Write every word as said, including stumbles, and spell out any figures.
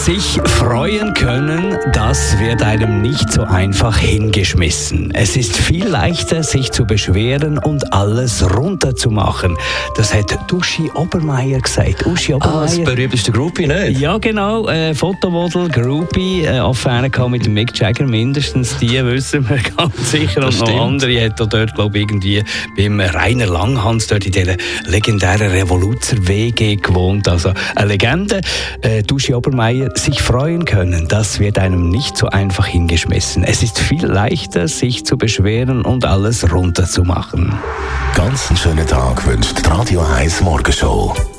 Sich freuen können, das wird einem nicht so einfach hingeschmissen. Es ist viel leichter, sich zu beschweren und alles runterzumachen. Das hat Uschi Obermeier gesagt. Uschi Obermeier. Ah, das berühmteste Groupie, nicht? Ja, genau. Äh, Fotomodel, Groupie, äh, Affäre mit dem Mick Jagger, mindestens. Die wissen wir ganz sicher. Das und noch stimmt. andere hat dort, glaube ich, irgendwie beim Rainer Langhans dort in dieser legendären Revoluzer-W G gewohnt. Also eine Legende. Äh, Uschi Obermeier, sich freuen können, das wird einem nicht so einfach hingeschmissen. Es ist viel leichter, sich zu beschweren und alles runterzumachen. Ganz einen schönen Tag wünscht die Radio eins Morgenshow.